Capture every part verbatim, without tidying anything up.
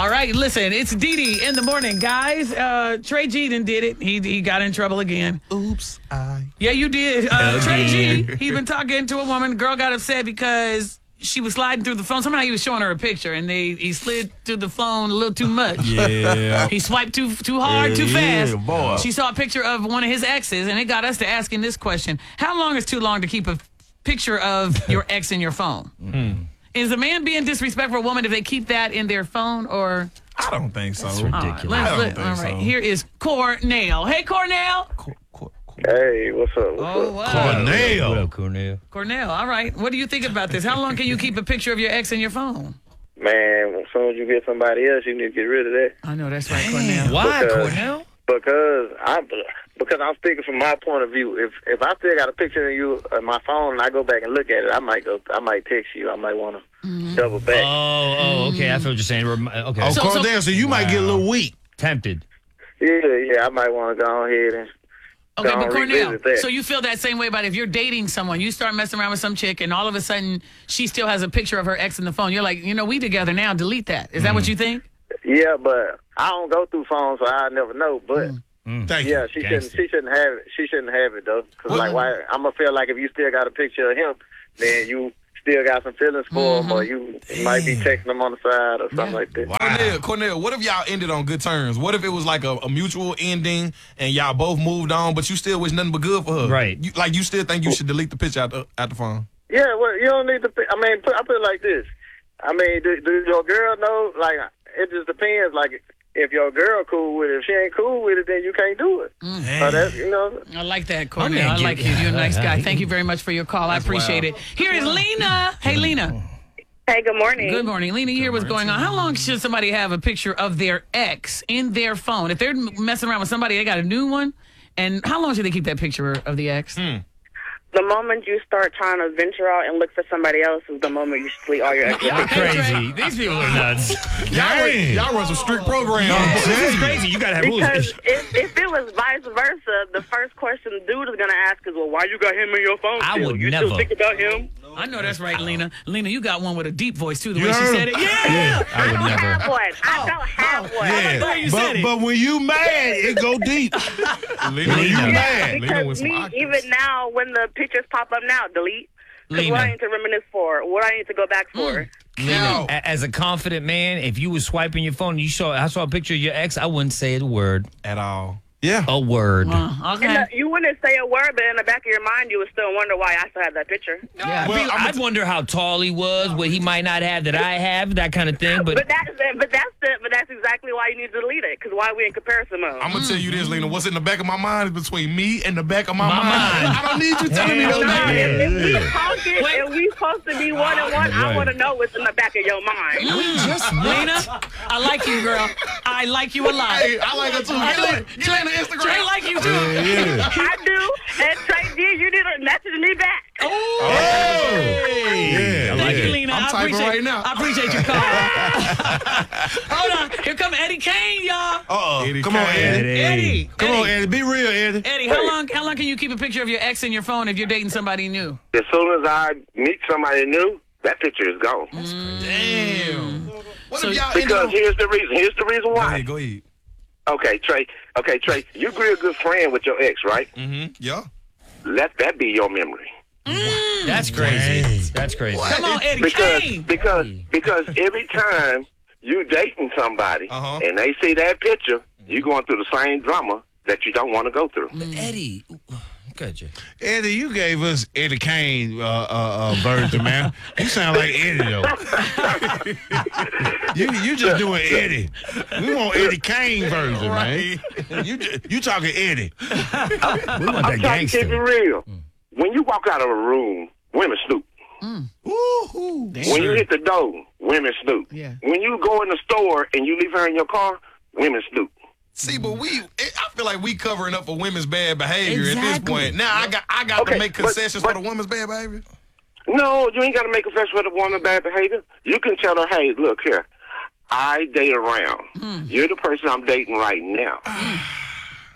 All right, listen, it's Dee Dee in the morning, guys. Uh, Trey G done did it. He he got in trouble again. Oops, I. Yeah, you did. Uh, Trey G, he been talking to a woman. The girl got upset because she was sliding through the phone. Somehow he was showing her a picture, and they he slid through the phone a little too much. Yeah. He swiped too too hard, too fast. Yeah, boy. She saw a picture of one of his exes, and it got us to asking this question: how long is too long to keep a picture of your ex in your phone? Mm. Is a man being disrespectful to a woman if they keep that in their phone, or? I don't think so. That's ridiculous. All right, I don't let, think all right. so. Here is Cornell. Hey, Cornell. Cor- Cor- Cor- Hey, what's up? What's Oh, up? wow. Cornell. What up, Cornell? Cornell, all right. What do you think about this? How long can you keep a picture of your ex in your phone? Man, as soon as you get somebody else, you need to get rid of that. I know that's right, Cornell. Why, Because- Cornell? Because I, because I'm speaking from my point of view. If if I still got a picture of you on my phone and I go back and look at it, I might go. I might text you. I might want to Mm-hmm. double back. Oh, oh, okay. That's what you're saying. Rem- Okay. Oh, So- Cornell, so, you might get a little weak. Tempted. Yeah, yeah. I might want to go ahead and. Okay, go but and Cornell, revisit that. so you feel that same way about if you're dating someone, you start messing around with some chick, and all of a sudden she still has a picture of her ex in the phone. You're like, you know, we together now. Delete that. Is that what you think? Yeah, but I don't go through phones, so I never know. But Thank yeah, you. she Gangster. shouldn't. She shouldn't have it. She shouldn't have it though. Cause like, why? I'm gonna feel like if you still got a picture of him, then you still got some feelings for him, or you might be texting him on the side or something like that. Cornell, Cornell, what if y'all ended on good terms? What if it was like a, a mutual ending and y'all both moved on, but you still wish nothing but good for her? Right. You, like, you still think you should delete the picture out the, out the phone? Yeah, well, you don't need to. Pi- I mean, put, I put it like this. I mean, do, do your girl know? Like, it just depends. Like, if your girl cool with it, if she ain't cool with it, then you can't do it. So that's, you know. I like that, My man Cornell. I get- like you. You're a nice guy. Thank you very much for your call. I appreciate wild. it. Here is Lena. Hey, Lena. Hey, good morning. Good morning. Lena, you hear what's going on. How long should somebody have a picture of their ex in their phone? If they're messing around with somebody, they got a new one. And how long should they keep that picture of the ex? The moment you start trying to venture out and look for somebody else is the moment you delete all your exes. You're crazy. These people are nuts. Y'all, run, Dang. y'all run some strict programs. This is crazy. You gotta have rules. Because if, if it was vice versa, the first question the dude is going to ask is, well, why you got him in your phone I still? would you never. still think about him? I know that's right, Lena. Lena, you got one with a deep voice, too, the You way she heard said him? it. Yeah! I would don't never. have one. I don't have one. the way you said but it. but when you mad, it go deep. Lena, When you Lena, mad. Lena Because with some me, octaves. even now, when the pictures pop up now, delete. Because what I Lena. need to reminisce for, what I need to go back for. Now, A- As a confident man, if you was swiping your phone and you saw I saw a picture of your ex, I wouldn't say a word. at all. Yeah. A word. Uh, And okay. the, you wouldn't say a word, but in the back of your mind, you would still wonder why I still have that picture. Yeah. Well, I'm I'd wonder how tall he was, what he might not have that I have, that kind of thing. But But that's but that's the, but that's exactly why you need to delete it. Because why we in comparison mode? I'm gonna tell you this, Lena. What's in the back of my mind is between me and the back of my, My mind. mind. I don't need you telling me Hell no Nah, name. if, if we yeah. talking Wait. and we supposed to be one and one, I Right. want to know what's in the back of your mind. Lena, I like you, girl. I like you a lot. Hey, I like her too. I Get do Lena, it. get Lena Instagram. Trey like you, too. Yeah, yeah. I do, and Trey D, you need to message me back. Yeah. Thank yeah. you, Lena. I'm I typing appreciate, right now. I appreciate your call. Hold on. Here come Eddie Kane, y'all. Uh-oh. Eddie Come on, Kane. Eddie. Eddie. Come Eddie. on, Eddie. Be real, Eddie. Eddie, how long how long can you keep a picture of your ex in your phone if you're dating somebody new? As soon as I meet somebody new, that picture is gone. Damn. What So- if y'all ended Because on... here's the reason. Here's the reason Go why. ahead, go ahead. Okay, Trey. Okay, Trey. You real good friend with your ex, right? Mm-hmm. Yeah. Let that be your memory. that's crazy. That's crazy. Come on, Eddie Because Kane. because because every time you dating somebody Uh-huh. and they see that picture, you going through the same drama that you don't want to go through. Eddie. Good, Jay. Eddie, you gave us Eddie Kane uh, uh, uh, version, man. You sound like Eddie, though. you you just doing Eddie. We want Eddie Kane version, man. You ju- you talking Eddie. We want I'm that trying to keep it gangster. real. When you walk out of a room, women snoop. Woo-hoo. When you hit the door, women snoop. Yeah. When you go in the store and you leave her in your car, women snoop. See, but we, I feel like we covering up for women's bad behavior at this Exactly. point. Now I got, I got Okay, to make but- concessions but- for the women's bad behavior. No, you ain't got to make a fuss with a woman bad behavior. You can tell her, hey, look here, I date around. You're the person I'm dating right now.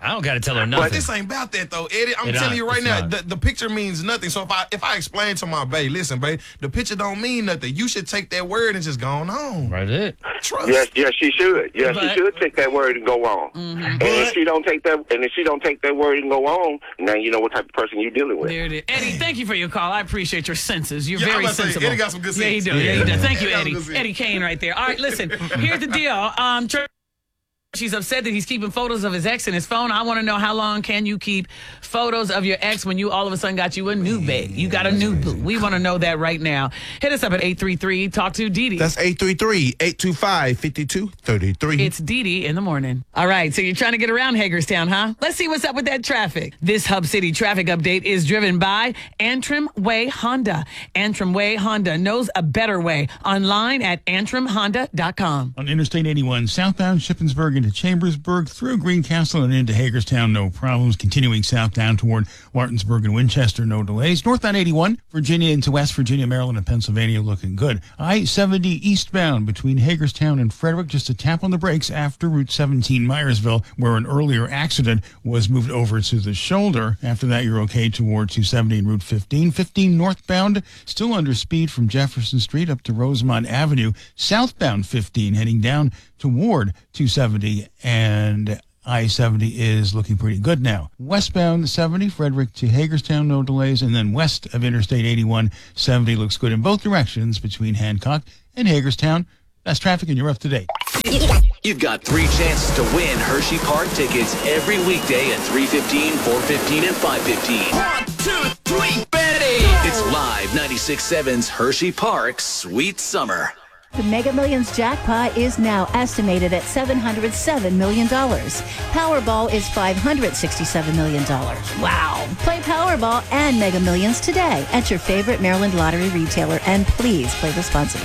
I don't got to tell her nothing. But this ain't about that though, Eddie. I'm It telling not. you right It's now, not. the, the picture means nothing. So if I if I explain to my babe, listen, babe, the picture don't mean nothing. You should take that word and just go on. Right it. Trust. Yes, yes, she should. Yes, But- she should take that word and go on. Mm-hmm. And if she don't take that, and if she don't take that word and go on, now you know what type of person you're dealing with. There it is. Eddie, thank you for your call. I appreciate your senses. You're Yeah, I'm very about to say, sensible. Eddie got some good Yeah, he sense. does. Yeah, he does. Thank you, Eddie got Eddie. some good sense. Eddie Kane right there. All right, listen. Here's the deal. Um, Tr- She's upset that he's keeping photos of his ex in his phone. I want to know, how long can you keep photos of your ex when you all of a sudden got you a new babe? You got a new boo. We want to know that right now. Hit us up at eight three three, talk to Dee Dee. That's eight three three, eight two five, five two three three. It's Dee Dee in the morning. All right, so you're trying to get around Hagerstown, huh? Let's see what's up with that traffic. This Hub City traffic update is driven by Antrim Way Honda. Antrim Way Honda knows a better way. Online at antrim honda dot com. On Interstate eighty-one, southbound Shippensburg into Chambersburg, through Greencastle and into Hagerstown, no problems. Continuing southbound toward Martinsburg and Winchester, no delays. Northbound eighty-one, Virginia into West Virginia, Maryland, and Pennsylvania, looking good. I seventy eastbound between Hagerstown and Frederick, just a tap on the brakes after Route seventeen, Myersville, where an earlier accident was moved over to the shoulder. After that, you're okay toward two seventy and Route fifteen. fifteen northbound, still under speed from Jefferson Street up to Rosemont Avenue. Southbound fifteen, heading down toward two seventy, and I seventy is looking pretty good now. Westbound seventy, Frederick to Hagerstown, no delays, and then west of Interstate eighty-one, seventy looks good in both directions between Hancock and Hagerstown. That's traffic, and you're up to date. You've got three chances to win Hershey Park tickets every weekday at three fifteen, four fifteen, and five fifteen. One, two, three, Betty! It's live ninety-six point seven's Hershey Park Sweet Summer. The Mega Millions jackpot is now estimated at seven hundred seven million dollars. Powerball is five hundred sixty-seven million dollars. Wow. Play Powerball and Mega Millions today at your favorite Maryland lottery retailer, and please play responsibly.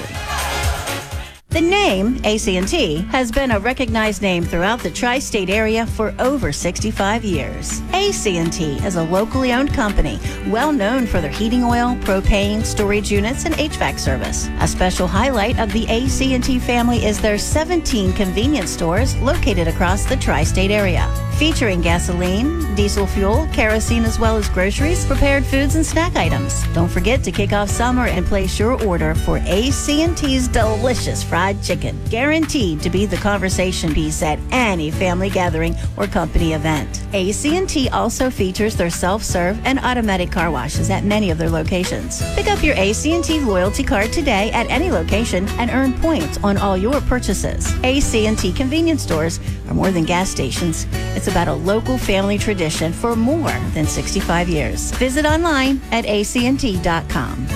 The name A C and T has been a recognized name throughout the tri-state area for over sixty-five years. A C and T is a locally owned company, well known for their heating oil, propane, storage units, and H V A C service. A special highlight of the A C and T family is their seventeen convenience stores located across the tri-state area, featuring gasoline, diesel fuel, kerosene, as well as groceries, prepared foods, and snack items. Don't forget to kick off summer and place your order for A C and T's delicious fried chicken, guaranteed to be the conversation piece at any family gathering or company event. A C and T also features their self-serve and automatic car washes at many of their locations. Pick up your A C and T loyalty card today at any location and earn points on all your purchases. A C and T convenience stores are more than gas stations. It's about a local family tradition for more than sixty-five years. Visit online at A C and T dot com.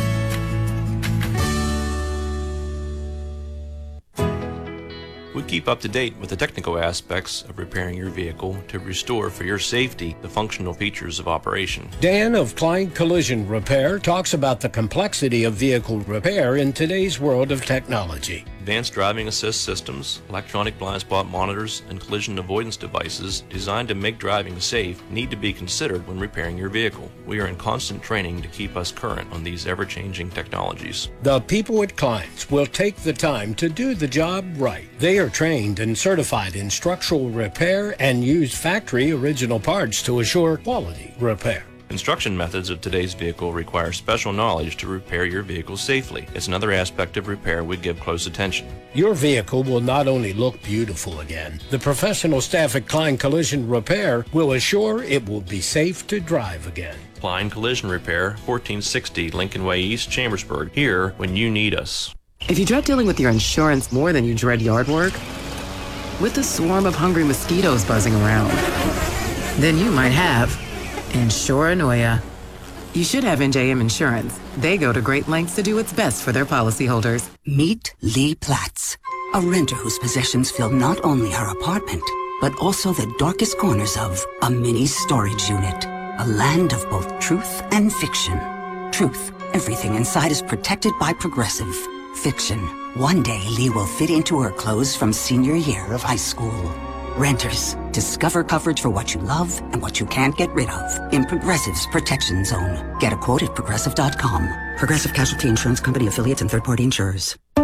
We keep up to date with the technical aspects of repairing your vehicle to restore for your safety the functional features of operation. Dan of Klein Collision Repair talks about the complexity of vehicle repair in today's world of technology. Advanced driving assist systems, electronic blind spot monitors, and collision avoidance devices designed to make driving safe need to be considered when repairing your vehicle. We are in constant training to keep us current on these ever-changing technologies. The people at Klein's will take the time to do the job right. They are trained and certified in structural repair and use factory original parts to assure quality repair. Construction methods of today's vehicle require special knowledge to repair your vehicle safely. It's another aspect of repair we give close attention. Your vehicle will not only look beautiful again, the professional staff at Klein Collision Repair will assure it will be safe to drive again. Klein Collision Repair, fourteen sixty Lincoln Way East, Chambersburg. Here when you need us. If you dread dealing with your insurance more than you dread yard work, with a swarm of hungry mosquitoes buzzing around, then you might have Insuranoia. You should have N J M Insurance. They go to great lengths to do what's best for their policyholders. Meet Lee Platts, a renter whose possessions fill not only her apartment, but also the darkest corners of a mini storage unit. A land of both truth and fiction. Truth, everything inside is protected by Progressive. Fiction, one day Lee will fit into her clothes from senior year of high school. Renters, discover coverage for what you love and what you can't get rid of in Progressive's Protection Zone. Get a quote at progressive dot com. Progressive Casualty Insurance Company affiliates and third-party insurers.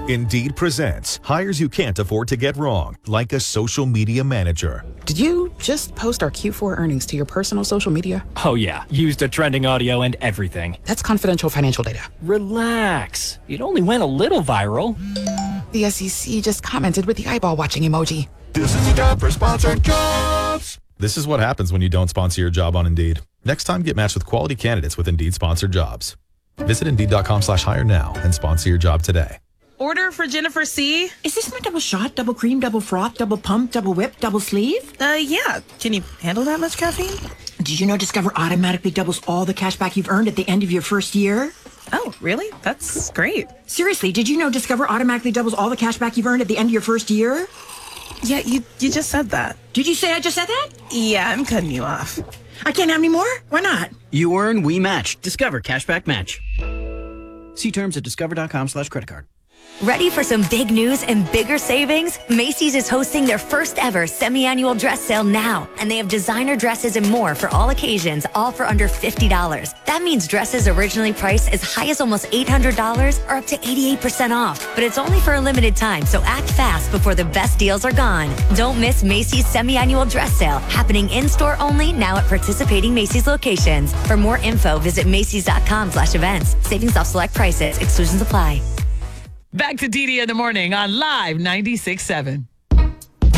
Indeed presents hires you can't afford to get wrong, like a social media manager. Did you just post our Q four earnings to your personal social media? Oh, yeah. Used a trending audio and everything. That's confidential financial data. Relax. It only went a little viral. The S E C just commented with the eyeball watching emoji. This is a job for sponsored jobs. This is what happens when you don't sponsor your job on Indeed. Next time, get matched with quality candidates with Indeed sponsored jobs. Visit Indeed.com slash hire now and sponsor your job today. Order for Jennifer C. Is this my double shot, double cream, double froth, double pump, double whip, double sleeve? Uh, yeah. Can you handle that much caffeine? Did you know Discover automatically doubles all the cash back you've earned at the end of your first year? Oh, really? That's great. Seriously, did you know Discover automatically doubles all the cash back you've earned at the end of your first year? Yeah, you you just said that. Did you say I just said that? Yeah, I'm cutting you off. I can't have any more? Why not? You earn, we match. Discover Cashback Match. See terms at discover.com slash credit card. Ready for some big news and bigger savings? Macy's is hosting their first ever semi-annual dress sale now, and they have designer dresses and more for all occasions, all for under fifty dollars. That means dresses originally priced as high as almost eight hundred dollars are up to eighty-eight percent off. But it's only for a limited time, so act fast before the best deals are gone. Don't miss Macy's semi-annual dress sale, happening in-store only now at participating Macy's locations. For more info, visit Macy's.com slash events. Savings off select prices. Exclusions apply. Back to D D in the morning on Live ninety-six point seven.